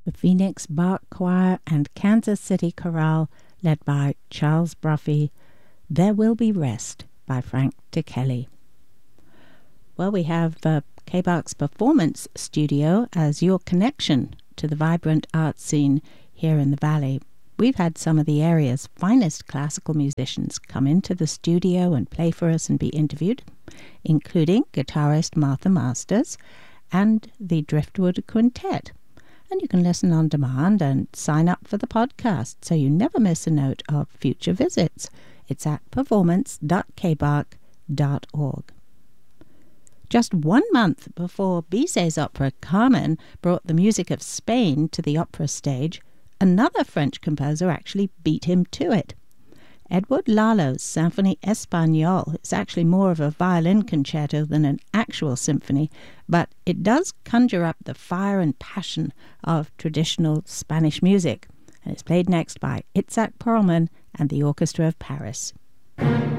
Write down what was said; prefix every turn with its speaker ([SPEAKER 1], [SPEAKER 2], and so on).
[SPEAKER 1] the Phoenix Bach Choir and Kansas City Chorale, led by Charles Bruffy, There Will Be Rest by Frank DeKelly. Well, we have K-Bach's Performance Studio as your connection to the vibrant art scene here in the Valley. We've had some of the area's finest classical musicians come into the studio and play for us and be interviewed, including guitarist Martha Masters and the Driftwood Quintet. And you can listen on demand and sign up for the podcast so you never miss a note of future visits. It's at performance.kbach.org. Just 1 month before Bizet's opera Carmen brought the music of Spain to the opera stage, another French composer actually beat him to it. Edward Lalo's Symphonie Espagnole is actually more of a violin concerto than an actual symphony, but it does conjure up the fire and passion of traditional Spanish music, and it's played next by Itzhak Perlman and the Orchestra of Paris.